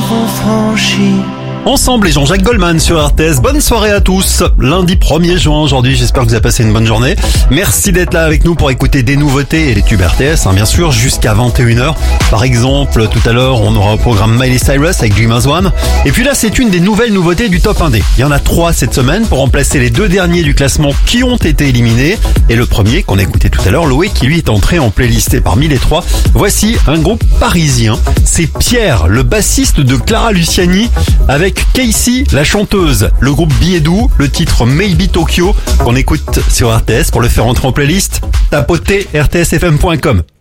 seront franchis. Ensemble, et Jean-Jacques Goldman sur RTS. Bonne soirée à tous. Lundi 1er juin aujourd'hui, j'espère que vous avez passé une bonne journée. Merci d'être là avec nous pour écouter des nouveautés et les tubes RTS, bien sûr, jusqu'à 21h. Par exemple, tout à l'heure, on aura au programme Miley Cyrus avec Dream As One. Et puis là, c'est une des nouvelles nouveautés du Top 1D. Il y en a 3 cette semaine pour remplacer les 2 derniers du classement qui ont été éliminés. Et le premier qu'on a écouté tout à l'heure, Loé, qui lui est entré en playlist. Et parmi les 3, voici un groupe parisien. C'est Pierre, le bassiste de Clara Luciani, avec Casey, la chanteuse. Le groupe Biedou, le titre Maybe Tokyo, qu'on écoute sur RTS. Pour le faire entrer en playlist, tapotez rtsfm.com.